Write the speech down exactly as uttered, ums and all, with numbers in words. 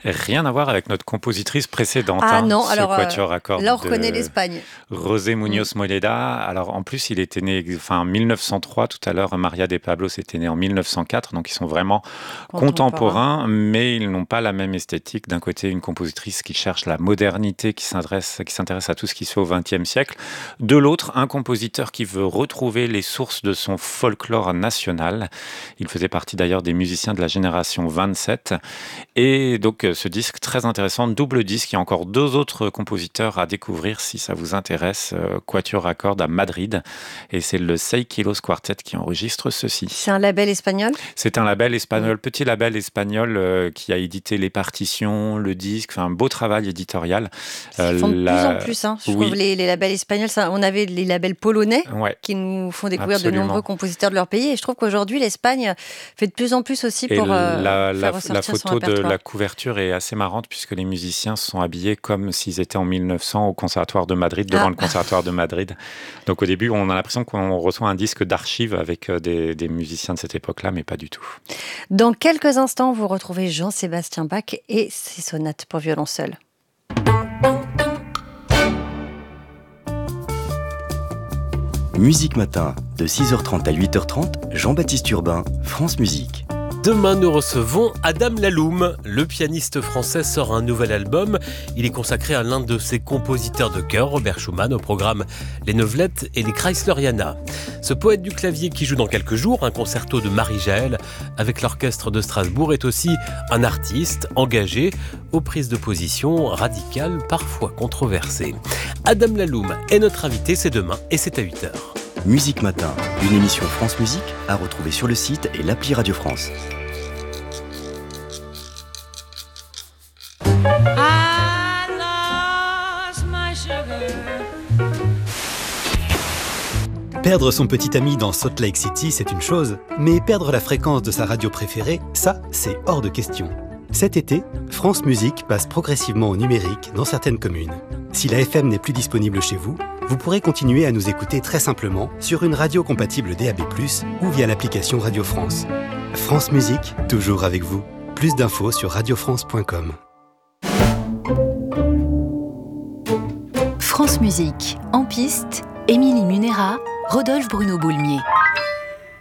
Rien à voir avec notre compositrice précédente. Ah hein, non, ce alors quatuor à cordes là on reconnaît de l'Espagne. José Muñoz Moleda. Alors en plus, il était né enfin, en mille neuf cent trois. Tout à l'heure, Maria de Pablos était née en mille neuf cent quatre. Donc ils sont vraiment contemporains, mais ils n'ont pas la même esthétique. D'un côté, une compositrice qui cherche la modernité, qui s'intéresse, qui s'intéresse à tout ce qui se fait au vingtième siècle. De l'autre, un compositeur qui veut retrouver les sources de son folklore national. Il faisait partie d'ailleurs des musiciens de la génération vingt-sept. Et donc ce disque très intéressant, double disque, il y a encore deux autres compositeurs à découvrir si ça vous intéresse. Quatuor à cordes à Madrid, et c'est le Seis Kilos Quartet qui enregistre ceci. C'est un label espagnol ? C'est un label espagnol, petit label espagnol euh, qui a édité les partitions, le disque, enfin un beau travail éditorial. Ils euh, font de la... plus en plus, hein. Je oui. trouve les, les labels espagnols, ça, on avait les labels polonais ouais. qui nous font découvrir Absolument. de nombreux compositeurs de leur pays, et je trouve qu'aujourd'hui l'Espagne fait de plus en plus aussi et pour euh, la, faire la, ressortir la son photo répertoire. De la couverture est assez marrante puisque les musiciens se sont habillés comme s'ils étaient en mille neuf cents au Conservatoire de Madrid, devant ah. le Conservatoire de Madrid. Donc au début, on a l'impression qu'on reçoit un disque d'archives avec des, des musiciens de cette époque-là, mais pas du tout. Dans quelques instants, vous retrouvez Jean-Sébastien Bach et ses sonates pour violon seul. Musique Matin, de six heures trente à huit heures trente, Jean-Baptiste Urbain, France Musique. Demain, nous recevons Adam Laloum. Le pianiste français sort un nouvel album. Il est consacré à l'un de ses compositeurs de cœur, Robert Schumann, au programme Les Neuvelettes et les Chrysleriana. Ce poète du clavier qui joue dans quelques jours un concerto de Marie-Jaël avec l'orchestre de Strasbourg est aussi un artiste engagé aux prises de position radicales, parfois controversées. Adam Laloum est notre invité, c'est demain et c'est à huit heures. Musique Matin, une émission France Musique à retrouver sur le site et l'appli Radio France. I lost my sugar. Perdre son petit ami dans Salt Lake City, c'est une chose, mais perdre la fréquence de sa radio préférée, ça, c'est hors de question. Cet été, France Musique passe progressivement au numérique dans certaines communes. Si la F M n'est plus disponible chez vous, vous pourrez continuer à nous écouter très simplement sur une radio compatible D A B plus, ou via l'application Radio France. France Musique, toujours avec vous. Plus d'infos sur radio france point com. France Musique, en piste, Émilie Munera, Rodolphe Bruno Boulmier.